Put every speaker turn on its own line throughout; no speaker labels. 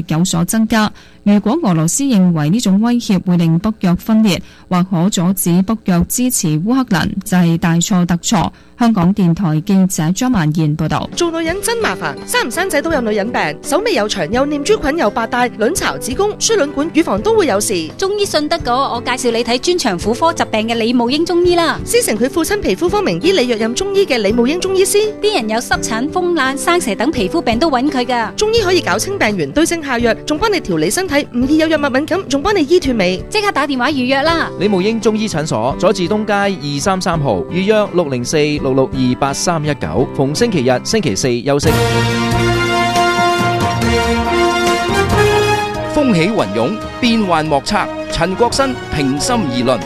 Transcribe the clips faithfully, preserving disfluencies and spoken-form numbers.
有所增加。如果俄羅斯認為呢種威脅會令北約分裂，或可阻止北約支持烏克蘭，就係大錯特錯。香港電台記者張曼燕報道。
做女人真麻煩，生唔生仔都有女人病，手尾又長，又念珠菌，又白帶，卵巢、子宮、輸卵管、乳房都會有事。
中醫信得過，我介紹你睇專長婦科疾病嘅李慕英中醫啦。
師承佢父親皮膚科名醫李若任中醫嘅李慕英中醫師，
啲人有濕疹、風癩、生蛇等皮膚病都揾佢噶。
中醫可以搞清病源，對症下藥，仲幫你調理身體，唔易有藥物敏感，仲幫你醫斷尾。
即刻打電話預約啦！
李慕英中醫診所，佐治東街二三三號，預約六零四六六二八三一九，逢星期日、星期四休息。
風起雲湧，變幻莫測。陳國新平心而論。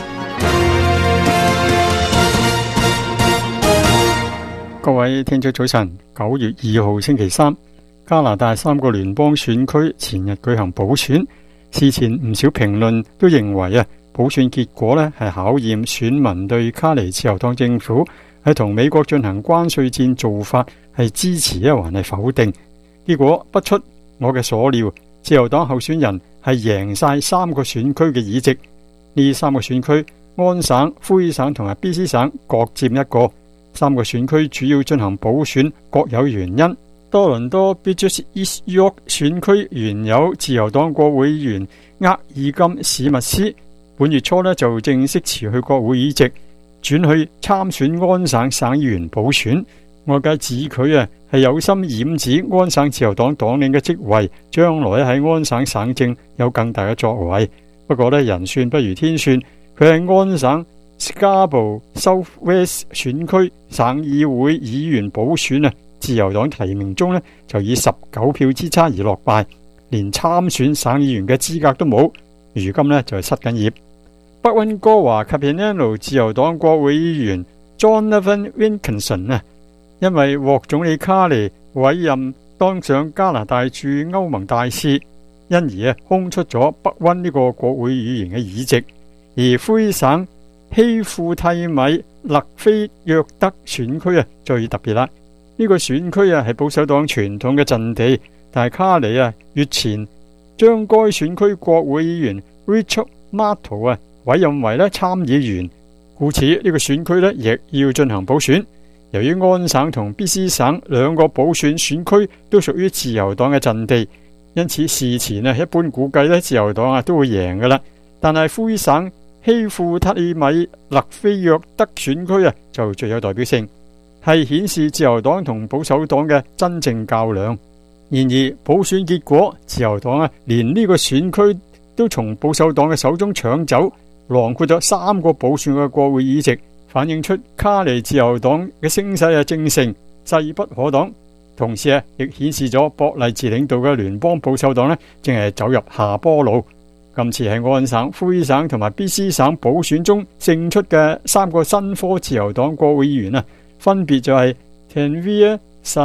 各位聽眾早晨，九月二號星期三，加拿大三個聯邦選區前日舉行補選，事前唔少評論都認為啊，補選結果呢係考驗選民對卡尼自由黨政府係同美國進行關稅戰做法係支持啊，還係否定。結果不出我嘅所料，自由黨候選人係贏晒三個選區嘅議席。呢三個選區，安省、魁省同埋 B C 省各佔一個。三個選區主要進行補選，各有原因。多倫多 Beaches East York 選區原有自由黨國會議員厄爾金史密斯，本月初呢就正式辭去國會議席，轉去參選安省省議員補選。外界指佢啊係有心染指安省自由黨黨領嘅職位，將來喺安省省政有更大嘅作為。不過呢，人算不如天算，佢喺安省 Scarborough South West 選區省議會議員補選啊，自由黨提名中呢就以十九票之差而落敗，連參選省議員嘅資格都冇。如今呢就係失緊業。北溫哥華 Capilano 自由黨國會議員 Jonathan Wilkinson 啊，因為獲總理卡尼委任當上加拿大駐歐盟大使，因而啊空出咗北溫呢個國會議員嘅議席。而魁省希富蒂米勒菲約德選區啊最特別啦，呢個選區啊係保守黨傳統嘅陣地，但係卡尼啊月前將該選區國會議員 Richard Martel 啊委任為咧參議員，故此呢個選區咧亦要進行補選。由於安省同 B C 省兩個補選選區都屬於自由黨嘅陣地，因此事前啊一般估計咧自由黨啊都會贏噶啦。但係魁省希富蒂米勒菲約德選區啊就最有代表性，係顯示自由黨同保守黨嘅真正較量。然而補選結果，自由黨啊連呢個選區都從保守黨嘅手中搶走，囊括咗三個補選嘅國會議席，反映出卡尼自由黨嘅聲勢啊正盛，勢不可擋。同時啊亦顯示咗博勵治領導嘅聯邦保守黨呢正係走入下坡路。今次係安省、魁省同埋 B C 省補選中勝出嘅三個新科自由黨國會議員啊，分別就係 Tanveer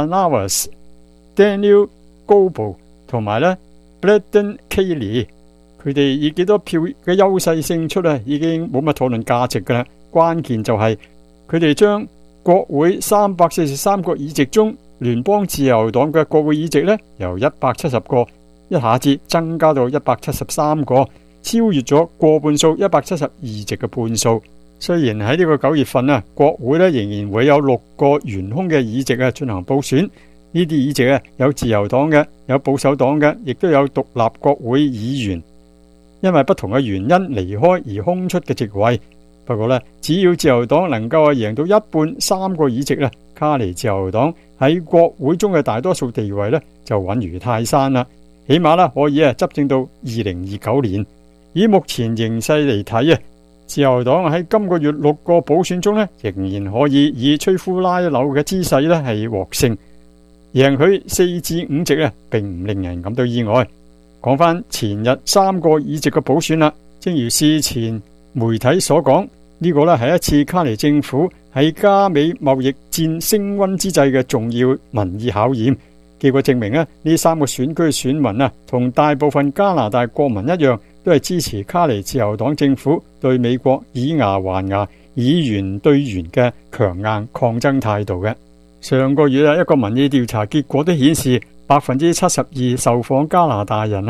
Srinivas、Daniel Goble 同埋咧 Brendan Kelly。佢哋以幾多票嘅優勢勝出啊，已經冇乜討論價值噶啦。關鍵就係佢哋將國會三百四十三個議席中，聯邦自由黨嘅國會議席咧由一百七十個一下子增加到一百七十三個，超越咗過半數一百七十二席嘅半數。雖然喺呢個九月份啊，國會咧仍然會有六個懸空嘅議席啊進行補選，呢啲議席啊有自由黨嘅，有保守黨嘅，亦都有獨立國會議員因為不同嘅原因離開而空出嘅席位。不過呢，只要自由黨能夠贏到一半三個議席咧，卡尼自由黨喺國會中嘅大多數地位呢就穩如泰山啦。起碼啦可以啊執政到二零二九年。以目前形勢嚟睇啊，自由黨喺今個月六個補選中呢，仍然可以以摧枯拉朽嘅姿勢呢係獲勝，贏取四至五席啊，並唔令人感到意外。講翻前日三個議席嘅補選啦，正如事前媒體所講，呢個呢係一次卡尼政府喺加美貿易戰升溫之際嘅重要民意考驗。結果證明咧，呢三個選區嘅選民啊，同大部分加拿大國民一樣，都係支持卡尼自由黨政府對美國以牙還牙、以元對元嘅強硬抗爭態度嘅。上個月啊，一個民意調查結果都顯示， 百分之七十二受訪加拿大人